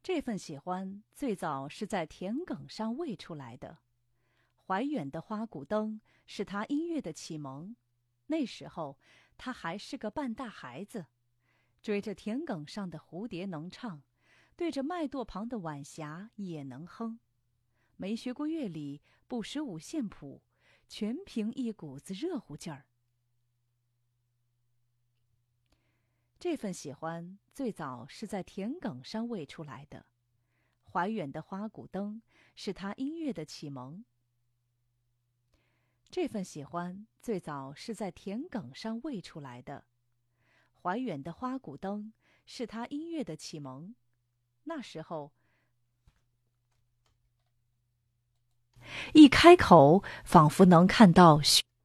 这份喜欢最早是在田埂上喂出来的。怀远的花鼓灯是他音乐的启蒙。那时候他还是个半大孩子，追着田埂上的蝴蝶能唱，对着麦垛旁的晚霞也能哼。没学过乐理，不识五线谱，全凭一股子热乎劲儿。这份喜欢最早是在田埂上喂出来的。怀远的花鼓灯是他音乐的启蒙。这份喜欢最早是在田埂上喂出来的。怀远的花鼓灯是他音乐的启蒙。那时候，一开口，仿佛能看到